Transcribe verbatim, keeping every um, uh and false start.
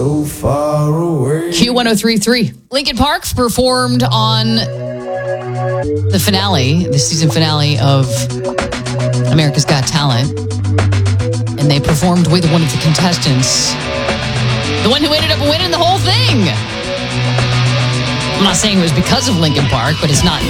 So far away. Q one oh three point three. Linkin Park performed on the finale, the season finale of America's Got Talent. And they performed with one of the contestants, the one who ended up winning the whole thing. I'm not saying it was because of Linkin Park, but it's not